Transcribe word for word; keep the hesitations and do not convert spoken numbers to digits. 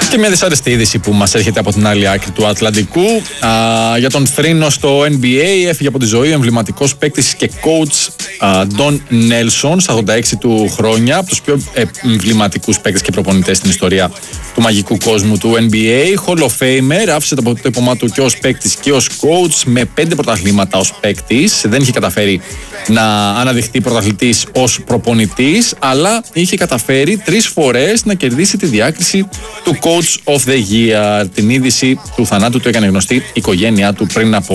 Και μια δυσάρεστη είδηση που μας έρχεται από την άλλη άκρη του Ατλαντικού. Α, για τον θρήνο στο N B A έφυγε από τη ζωή ο εμβληματικός παίκτης και coach Don Nelson στα ογδόντα έξι του χρόνια, από τους πιο εμβληματικούς παίκτες και προπονητές στην ιστορία του μαγικού κόσμου του N B A. Hall of Famer, άφησε το αποτύπωμά του και ως παίκτης και ως coach με πέντε πρωταθλήματα ως παίκτης. Δεν είχε καταφέρει να αναδειχθεί πρωταθλητής ως προπονητής, αλλά είχε καταφέρει τρεις φορές να κερδίσει τη διάκριση του Coach of the Year. Την είδηση του θανάτου του έκανε γνωστή η οικογένειά του πριν από